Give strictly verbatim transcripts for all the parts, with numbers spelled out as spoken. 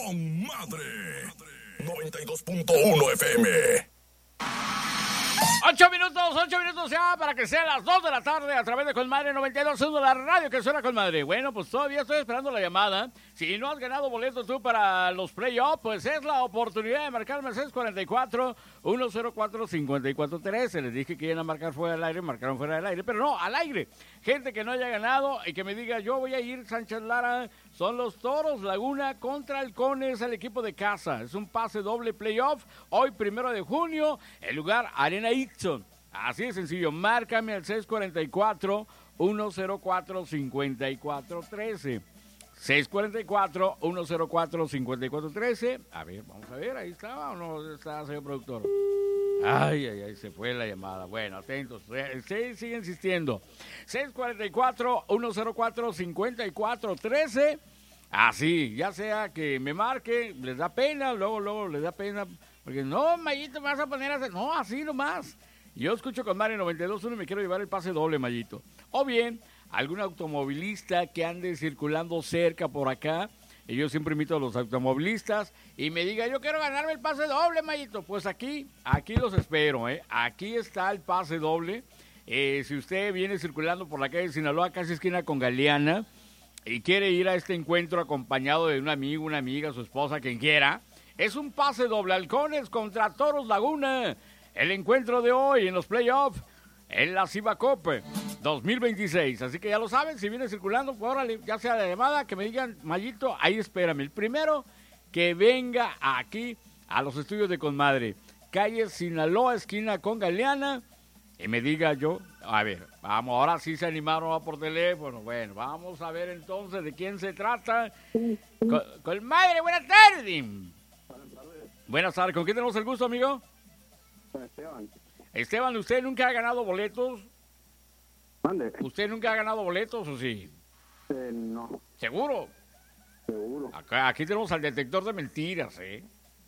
Con Madre. noventa y dos punto uno F M. Ocho minutos, ocho minutos ya para que sean las dos de la tarde a través de Colmadre noventa y dos punto uno, la radio que suena Colmadre. Bueno, pues todavía estoy esperando la llamada. Si no has ganado boletos tú para los playoffs, pues es la oportunidad de marcarme al seis cuatro cuatro, uno cero cuatro, cinco cuatro tres. Les dije que iban a marcar fuera del aire, marcaron fuera del aire, pero no, al aire. Gente que no haya ganado y que me diga, yo voy a ir, Sánchez Lara, son los Toros Laguna contra Halcones, el equipo de casa. Es un pase doble playoff, hoy primero de junio, el lugar Arena Ixon. Así de sencillo, márcame al seis cuatro cuatro, uno cero cuatro, cinco cuatro tres. seis cuatro cuatro, uno cero cuatro, cinco cuatro tres. A ver, vamos a ver, ahí estaba o no está, señor productor. Ay, ay, ay, se fue la llamada. Bueno, atentos, sí, sigue insistiendo. seis cuatro cuatro, uno cero cuatro, cinco cuatro tres. Así, ya sea que me marque, les da pena, luego, luego les da pena. Porque no, Mayito, me vas a poner a hacer. No, así nomás. Yo escucho con Mario noventa y dos punto uno y me quiero llevar el pase doble, Mayito. O bien, algún automovilista que ande circulando cerca por acá. Y yo siempre invito a los automovilistas y me diga, yo quiero ganarme el pase doble, Mayito. Pues aquí, aquí los espero, ¿eh? Aquí está el pase doble. Eh, si usted viene circulando por la calle de Sinaloa, casi esquina con Galeana, y quiere ir a este encuentro acompañado de un amigo, una amiga, su esposa, quien quiera, es un pase doble. Halcones contra Toros Laguna. El encuentro de hoy en los playoffs en la Ciba Cup dos mil veintiséis. Así que ya lo saben, si viene circulando, pues órale, ya sea la llamada, que me digan, Mayito, ahí espérame. El primero que venga aquí a los estudios de Conmadre, calle Sinaloa, esquina con Galeana, y me diga yo, a ver, vamos, ahora sí se animaron por teléfono. Bueno, vamos a ver entonces de quién se trata. Con, Conmadre, buenas tardes. Buenas tardes. Buenas tardes, ¿con quién tenemos el gusto, amigo? Esteban. Esteban, ¿usted nunca ha ganado boletos? ¿Mande? ¿Usted nunca ha ganado boletos o sí? Eh, no, ¿Seguro? seguro. Acá, aquí tenemos al detector de mentiras, ¿eh?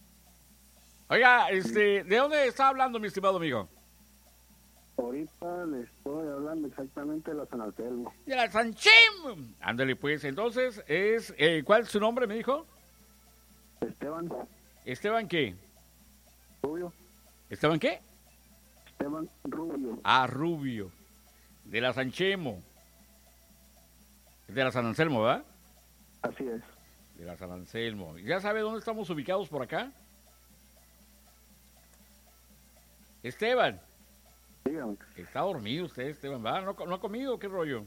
Oiga, este, ¿de dónde está hablando, mi estimado amigo? Ahorita le estoy hablando exactamente de la San Anselmo. De la Sanchim. Ándale, pues, entonces, es, eh, ¿cuál es su nombre, me dijo? Esteban ¿Esteban qué? Rubio. ¿Esteban qué? Esteban Rubio. Ah, Rubio. De la Sanchemo. De la San Anselmo, ¿verdad? Así es. De la San Anselmo. ¿Ya sabe dónde estamos ubicados por acá? Esteban. Dígame. Está dormido usted, Esteban, ¿verdad? ¿No, no ha comido? ¿Qué rollo?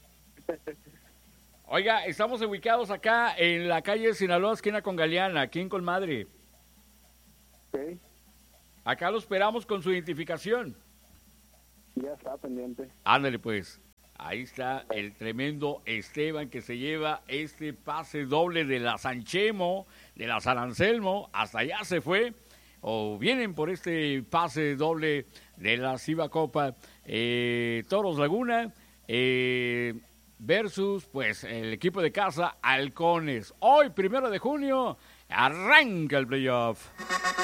Oiga, estamos ubicados acá en la calle Sinaloa, esquina con Galeana, aquí en Colmadre. Ok, Acá lo esperamos con su identificación. ya está pendiente. Ándale, pues. Ahí está el tremendo Esteban que se lleva este pase doble de la Sanchemo, de la San Anselmo, hasta allá se fue. O vienen por este pase doble de la Ciba Copa eh, Toros Laguna eh, versus pues el equipo de casa Halcones. Hoy, primero de junio, arranca el playoff.